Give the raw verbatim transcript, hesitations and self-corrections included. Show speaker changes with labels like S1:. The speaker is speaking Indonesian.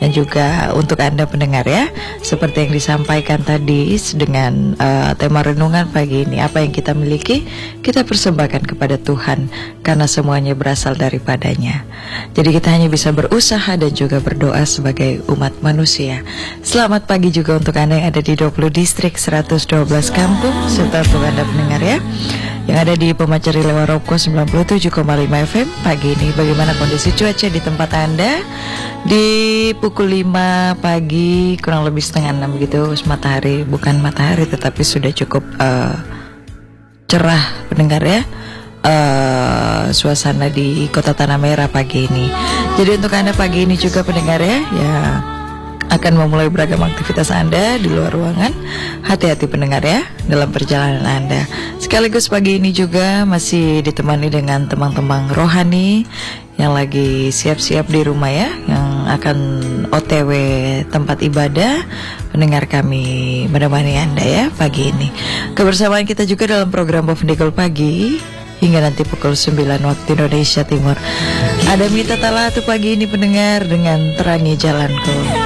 S1: dan juga untuk Anda pendengar ya, seperti yang disampaikan tadi dengan uh, tema renungan pagi ini, apa yang kita miliki kita persembahkan kepada Tuhan karena semuanya berasal daripadanya. Jadi kita hanya bisa berusaha dan juga berdoa sebagai umat manusia. Selamat pagi juga untuk Anda yang ada di dua puluh distrik, seratus dua belas kampung, serta untuk Anda pendengar ya yang ada di Pemacari Lewaroko sembilan puluh tujuh koma lima F M. Pagi ini bagaimana kondisi cuaca di tempat Anda? Di pukul lima pagi kurang lebih setengah enam begitu, matahari, bukan matahari tetapi sudah cukup uh, cerah pendengar ya. Uh, suasana di Kota Tanah Merah pagi ini. Jadi untuk Anda pagi ini juga pendengar ya, ya akan memulai beragam aktivitas Anda di luar ruangan. Hati-hati pendengar ya dalam perjalanan Anda. Sekaligus pagi ini juga masih ditemani dengan teman-teman rohani yang lagi siap-siap di rumah ya, yang akan O T W tempat ibadah. Pendengar kami menemani Anda ya pagi ini. Kebersamaan kita juga dalam program Bovendigul Pagi hingga nanti pukul sembilan waktu Indonesia Timur. Ada Mita Talatu pagi ini pendengar dengan Terangi Jalanku.